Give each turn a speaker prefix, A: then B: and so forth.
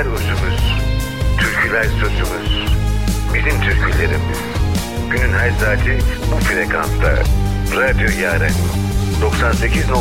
A: Türküler özümüz, türküler sözümüz. Bizim türkülerimiz. Günün her saati bu frekansta. Radyo Yaren 98.